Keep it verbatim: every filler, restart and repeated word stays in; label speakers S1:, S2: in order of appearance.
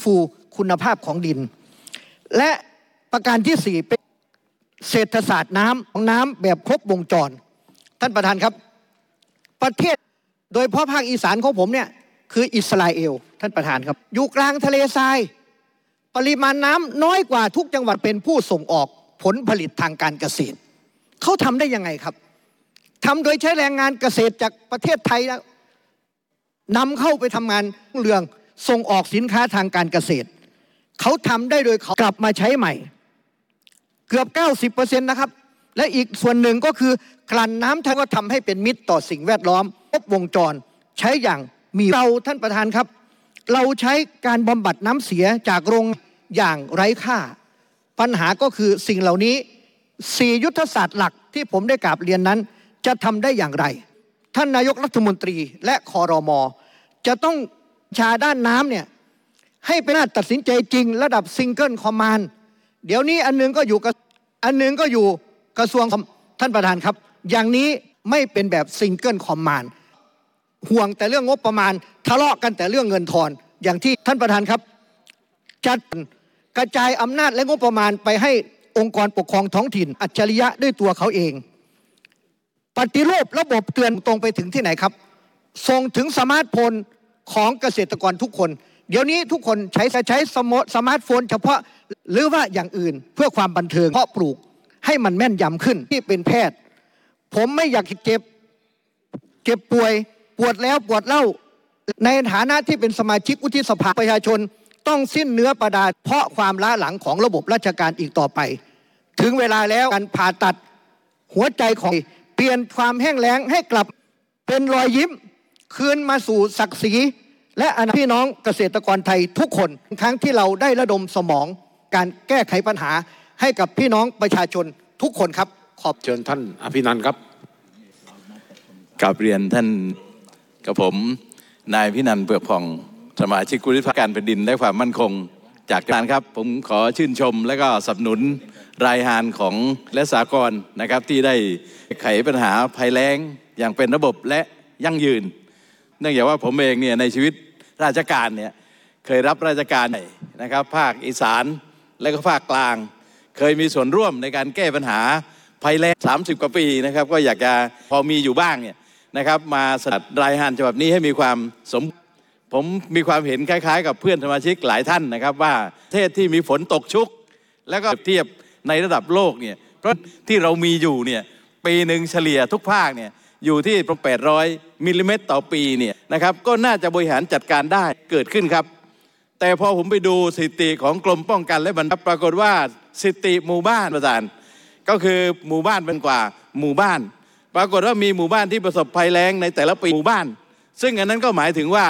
S1: ฟูคุณภาพของดินและประการที่สี่เป็นเศรษฐศาสตร์น้ำของน้ำแบบครบวงจรท่านประธานครับประเทศโดยเฉพาะภาคอีสานของผมเนี่ยคืออิสราเอลท่านประธานครับอยู่กลางทะเลทรายปริมาณน้ำน้อยกว่าทุกจังหวัดเป็นผู้ส่งออกผลผลิตทางการเกษตรเขาทำได้ยังไงครับทำโดยใช้แรงงานเกษตรจากประเทศไทยนำเข้าไปทำงานเรื่องส่งออกสินค้าทางการเกษตรเขาทำได้โดยเขากลับมาใช้ใหม่เกือบ เก้าสิบเปอร์เซ็นต์ นะครับและอีกส่วนหนึ่งก็คือกลั่นน้ำทั้งก็ทำให้เป็นมิตรต่อสิ่งแวดล้อมครบวงจรใช้อย่างมีเราท่านประธานครับเราใช้การบำบัดน้ำเสียจากโรงอย่างไร้ค่าปัญหาก็คือสิ่งเหล่านี้สี่ยุทธศาสตร์หลักที่ผมได้กราบเรียนนั้นจะทำได้อย่างไรท่านนายกรัฐมนตรีและครม.จะต้องชาด้านน้ำเนี่ยให้เป็นหน้าตัดสินใจจริงระดับซิงเกิลคอมมานด์เดี๋ยวนี้อันนึงก็อยู่กับอันนึงก็อยู่กระทรวงท่านประธานครับอย่างนี้ไม่เป็นแบบซิงเกิลคอมมานด์ห่วงแต่เรื่องงบประมาณทะเลาะกันแต่เรื่องเงินทอนอย่างที่ท่านประธานครับจัดกระจายอำนาจและงบประมาณไปให้องค์กรปกครองท้องถิ่นอัจฉริยะด้วยตัวเขาเองปฏิรูประบบเตือนตรงไปถึงที่ไหนครับส่งถึงสมาร์ทโฟนของเกษตรกรทุกคนเดี๋ยวนี้ทุกคนใช้ใช้สมาร์ทโฟนเฉพาะหรือว่าอย่างอื่นเพื่อความบันเทิงเพาะปลูกให้มันแม่นยำขึ้นที่เป็นแพทย์ผมไม่อยากเจ็บเจ็บป่วยปวดแล้วปวดเล่าในฐานะที่เป็นสมาชิกวุฒิสภาประชาชนต้องสิ้นเนื้อประดาเพราะความล้าหลังของระบบราชการอีกต่อไปถึงเวลาแล้วการผ่าตัดหัวใจของเปลี่ยนความแห้งแล้งให้กลับเป็นรอยยิ้มคืนมาสู่ศักดิ์ศรีและอนาคตพี่น้องเกษตรกรไทยทุกคนครั้งที่เราได้ระดมสมองการแก้ไขปัญหาให้กับพี่น้องประชาชนทุกคนครับขอบ
S2: เชิญท่านอภินันท์ครับ
S3: กราบเรียนท่านกับผมนายพินันท์เปลือกผ่องสมาชิกวุฒิสภาการแผ่นดินและความมั่นคงจากการครับผมขอชื่นชมและก็สนับสนุนรายงานของและสากลนะครับที่ได้ไขปัญหาภัยแล้งอย่างเป็นระบบและยั่งยืนเนื่องจากว่าผมเองเนี่ยในชีวิตราชการเนี่ยเคยรับราชการนะครับภาคอีสานและก็ภาคกลางเคยมีส่วนร่วมในการแก้ปัญหาภัยแล้งสามสิบกว่าปีนะครับก็อยากจะพอมีอยู่บ้างเนี่ยนะครับมาสนับรายงานฉบับนี้ให้มีความสมผมมีความเห็นคล้ายๆกับเพื่อนสมาชิกหลายท่านนะครับว่าประเทศที่มีฝนตกชุกแล้วก็เทียบในระดับโลกเนี่ยเพราะที่เรามีอยู่เนี่ยปีหนึ่งเฉลี่ยทุกภาคเนี่ยอยู่ที่ประมาณแปดร้อยมิลลิเมตรต่อปีเนี่ยนะครับก็น่าจะบริหารจัดการได้เกิดขึ้นครับแต่พอผมไปดูสถิติของกรมป้องกันและบรรเทาปรากฏว่าสถิติหมู่บ้านประธานก็คือหมู่บ้านเป็นกว่าหมู่บ้านปรากฏว่ามีหมู่บ้านที่ประสบภัยแล้งในแต่ละปีหมู่บ้านซึ่งอันนั้นก็หมายถึงว่า